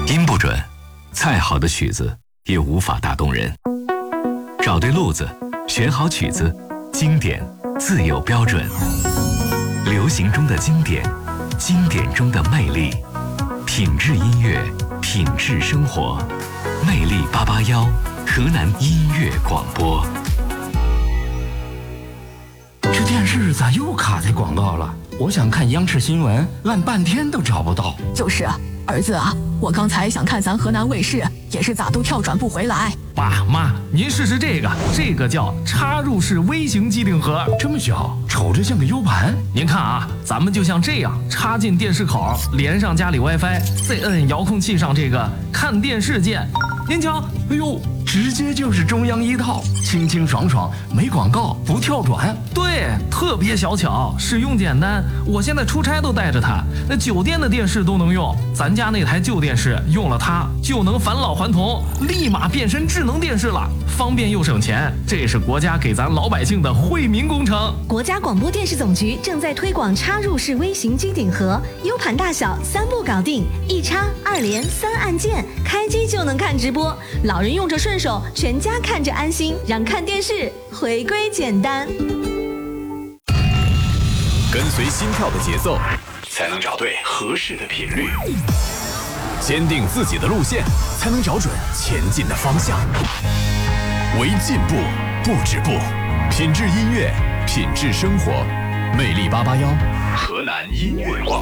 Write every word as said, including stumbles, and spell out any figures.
音不准，再好的曲子也无法打动人。找对路子，选好曲子，经典自有标准。流行中的经典，经典中的魅力，品质音乐，品质生活。魅力八八幺，河南音乐广播。 这电视咋又卡在广告了？我想看央视新闻，按半天都找不到。 就是啊，儿子啊，我刚才想看咱河南卫视，也是咋都跳转不回来。 爸妈，您试试这个，这个叫插入式微型机顶盒， 这么小，瞅着像个 U 盘。 您看啊，咱们就像这样插进电视口，连上家里 WiFi， 再摁遥控器上这个看电视键。您瞧， 哎呦，直接就是中央一套，清清爽爽，没广告，不跳转。 对，特别小巧，使用简单。我现在出差都带着它，那酒店的电视都能用。咱家那台旧电视用了它就能返老还童，立马变身智能电视了，方便又省钱。这是国家给咱老百姓的惠民工程。 国家广播电视总局正在推广插入式微型机顶盒 ，U 盘大小三步搞定，一插二连三按键，开机就能看直播。老人用着顺手，全家看着安心，让看电视回归简单。 跟随心跳的节奏，才能找对合适的频率；坚定自己的路线，才能找准前进的方向。为进步不止步，品质音乐，品质生活。魅力八八幺，河南音乐广。